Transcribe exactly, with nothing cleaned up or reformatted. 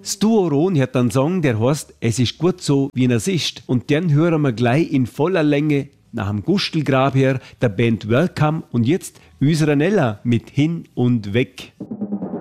Das Duo Ron hat einen Song, der heißt Es ist gut so, wie es ist. Und den hören wir gleich in voller Länge nach dem Gustelgrab her, der Band Welcome und jetzt unsere Nella mit Hin und Weg.